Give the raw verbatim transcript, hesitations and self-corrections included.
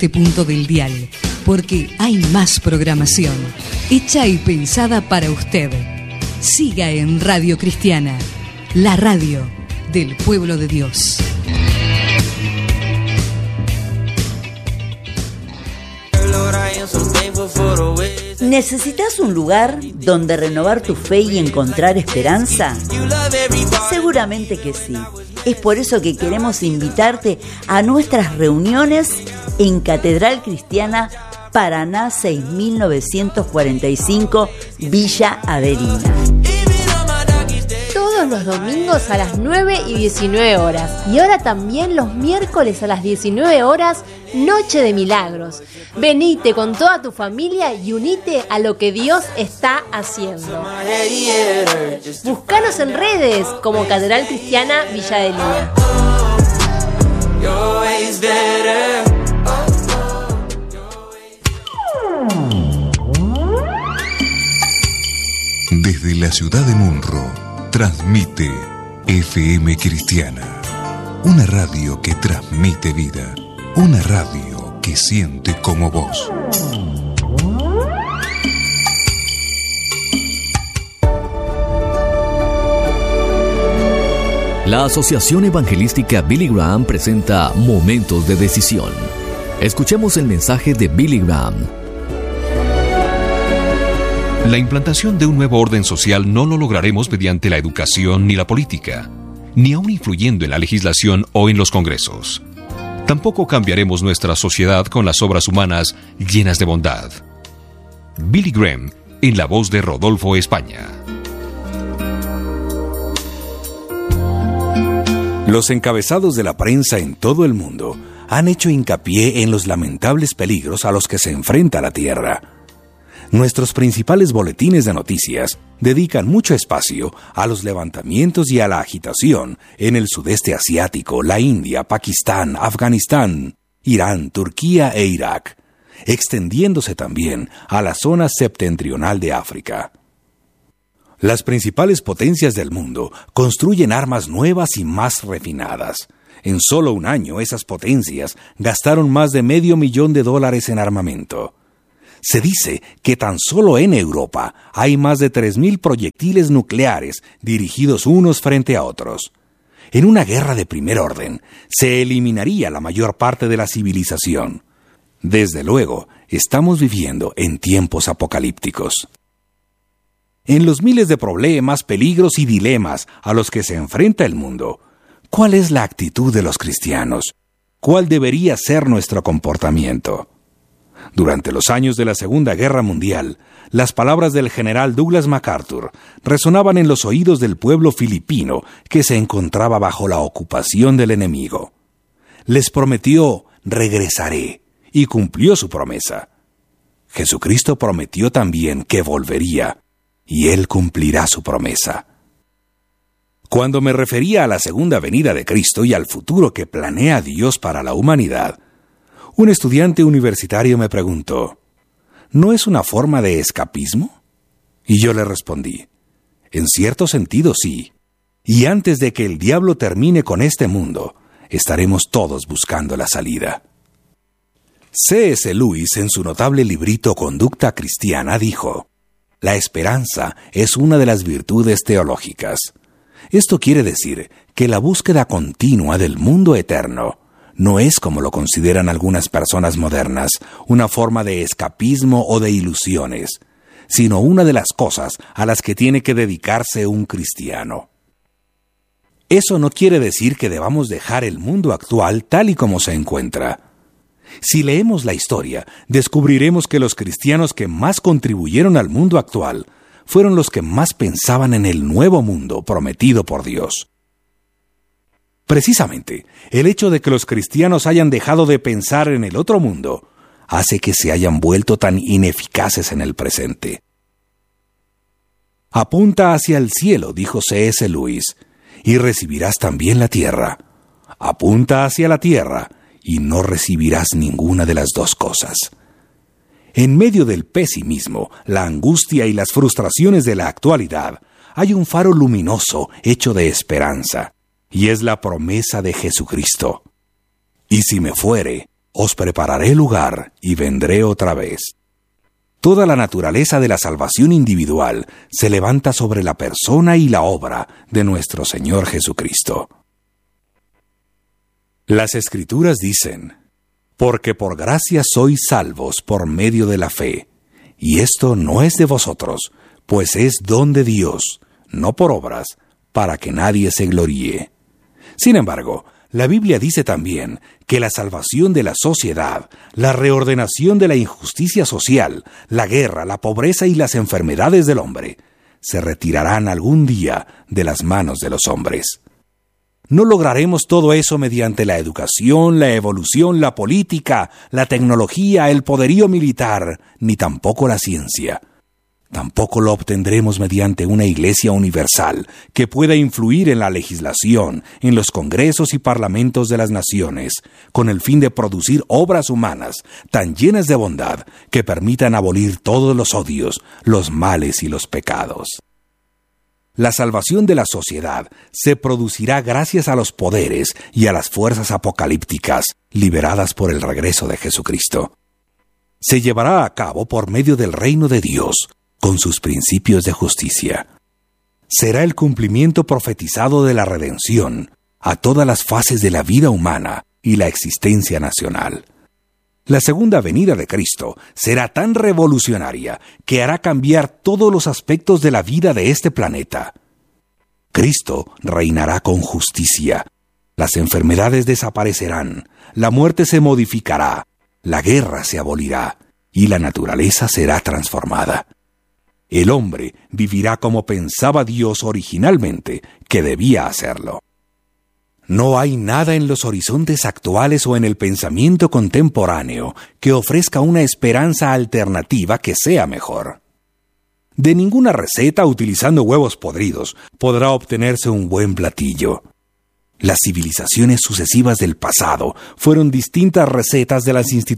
este punto del dial, porque hay más programación, hecha y pensada para usted. Siga en Radio Cristiana, la radio del pueblo de Dios. ¿Necesitas un lugar donde renovar tu fe y encontrar esperanza? Seguramente que sí. Es por eso que queremos invitarte a nuestras reuniones en Catedral Cristiana Paraná seis mil novecientos cuarenta y cinco, Villa Adelina. Todos los domingos a las nueve y diecinueve horas. Y ahora también los miércoles a las diecinueve horas, Noche de Milagros. Venite con toda tu familia y unite a lo que Dios está haciendo. Búscanos en redes como Catedral Cristiana Villa Adelina. Desde la ciudad de Munro, transmite F M Cristiana, una radio que transmite vida, una radio que siente como vos. La Asociación Evangelística Billy Graham presenta Momentos de Decisión. Escuchemos el mensaje de Billy Graham. La implantación de un nuevo orden social no lo lograremos mediante la educación ni la política, ni aun influyendo en la legislación o en los congresos. Tampoco cambiaremos nuestra sociedad con las obras humanas llenas de bondad. Billy Graham, en la voz de Rodolfo España. Los encabezados de la prensa en todo el mundo han hecho hincapié en los lamentables peligros a los que se enfrenta la Tierra. Nuestros principales boletines de noticias dedican mucho espacio a los levantamientos y a la agitación en el sudeste asiático, la India, Pakistán, Afganistán, Irán, Turquía e Irak, extendiéndose también a la zona septentrional de África. Las principales potencias del mundo construyen armas nuevas y más refinadas. En solo un año, esas potencias gastaron más de medio millón de dólares en armamento. Se dice que tan solo en Europa hay más de tres mil proyectiles nucleares dirigidos unos frente a otros. En una guerra de primer orden, se eliminaría la mayor parte de la civilización. Desde luego, estamos viviendo en tiempos apocalípticos. En los miles de problemas, peligros y dilemas a los que se enfrenta el mundo, ¿cuál es la actitud de los cristianos? ¿Cuál debería ser nuestro comportamiento? Durante los años de la Segunda Guerra Mundial, las palabras del general Douglas MacArthur resonaban en los oídos del pueblo filipino que se encontraba bajo la ocupación del enemigo. Les prometió, regresaré, y cumplió su promesa. Jesucristo prometió también que volvería, y Él cumplirá su promesa. Cuando me refería a la segunda venida de Cristo y al futuro que planea Dios para la humanidad, un estudiante universitario me preguntó, ¿no es una forma de escapismo? Y yo le respondí, en cierto sentido sí, y antes de que el diablo termine con este mundo, estaremos todos buscando la salida. C S Lewis, en su notable librito Conducta Cristiana, dijo, la esperanza es una de las virtudes teológicas. Esto quiere decir que la búsqueda continua del mundo eterno no es, como lo consideran algunas personas modernas, una forma de escapismo o de ilusiones, sino una de las cosas a las que tiene que dedicarse un cristiano. Eso no quiere decir que debamos dejar el mundo actual tal y como se encuentra. Si leemos la historia, descubriremos que los cristianos que más contribuyeron al mundo actual fueron los que más pensaban en el nuevo mundo prometido por Dios. Precisamente, el hecho de que los cristianos hayan dejado de pensar en el otro mundo hace que se hayan vuelto tan ineficaces en el presente. Apunta hacia el cielo, dijo C S Lewis, y recibirás también la tierra. Apunta hacia la tierra, y no recibirás ninguna de las dos cosas. En medio del pesimismo, la angustia y las frustraciones de la actualidad, hay un faro luminoso hecho de esperanza, y es la promesa de Jesucristo. Y si me fuere, os prepararé lugar y vendré otra vez. Toda la naturaleza de la salvación individual se levanta sobre la persona y la obra de nuestro Señor Jesucristo. Las Escrituras dicen, porque por gracia sois salvos por medio de la fe, y esto no es de vosotros, pues es don de Dios, no por obras, para que nadie se gloríe. Sin embargo, la Biblia dice también que la salvación de la sociedad, la reordenación de la injusticia social, la guerra, la pobreza y las enfermedades del hombre se retirarán algún día de las manos de los hombres. No lograremos todo eso mediante la educación, la evolución, la política, la tecnología, el poderío militar, ni tampoco la ciencia. Tampoco lo obtendremos mediante una iglesia universal que pueda influir en la legislación, en los congresos y parlamentos de las naciones, con el fin de producir obras humanas tan llenas de bondad que permitan abolir todos los odios, los males y los pecados. La salvación de la sociedad se producirá gracias a los poderes y a las fuerzas apocalípticas liberadas por el regreso de Jesucristo. Se llevará a cabo por medio del reino de Dios, con sus principios de justicia. Será el cumplimiento profetizado de la redención a todas las fases de la vida humana y la existencia nacional. La segunda venida de Cristo será tan revolucionaria que hará cambiar todos los aspectos de la vida de este planeta. Cristo reinará con justicia. Las enfermedades desaparecerán, la muerte se modificará, la guerra se abolirá y la naturaleza será transformada. El hombre vivirá como pensaba Dios originalmente que debía hacerlo. No hay nada en los horizontes actuales o en el pensamiento contemporáneo que ofrezca una esperanza alternativa que sea mejor. De ninguna receta utilizando huevos podridos podrá obtenerse un buen platillo. Las civilizaciones sucesivas del pasado fueron distintas recetas de las instituciones